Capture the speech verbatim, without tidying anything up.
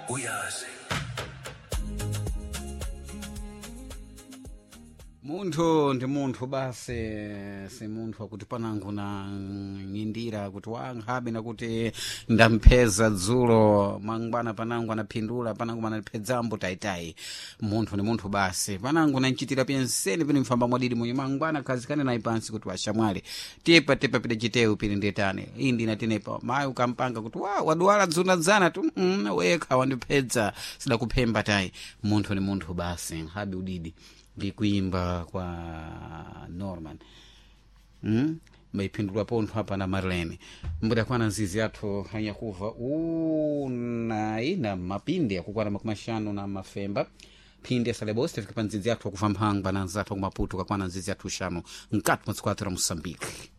uyazi. Munthu ndi munthu basi, si munthu akuti panangu na ng'indira kuti wanghabe nakuti ndampeza dzulo mangwana panangu anapindula panangu anapedzambo taitai. Munthu ndi munthu basi, panangu nanchitira penseni pini mfamba mwadidi mwenye mangwana khazikane nayi pansi kuti washamwale tepa tepa pide chitewu pili ndetane indi natenepa mayi ukampanga kuti wa wadwala dzuna dzana tu mm, wekha wandipedza sidakupemba tayi. Munthu ndi munthu basi, habi udidi ndikuimba kwa Norman mm? maipindulwa pontho hapa na Marlene mbuda kwa nzizi yathu hanyakuva unaina mapinde akukwana makumashano na mafemba pinde saleboste fika pa nzizi yathu akufa mphangwa na nzathu akumaputu kakwana nzizi yathu shano nkati mwatsikwatira Mosambiki.